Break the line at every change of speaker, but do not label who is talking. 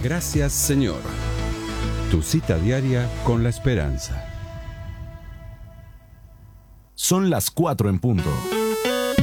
Gracias, Señor. Tu cita diaria con la esperanza.
Son las 4 en punto.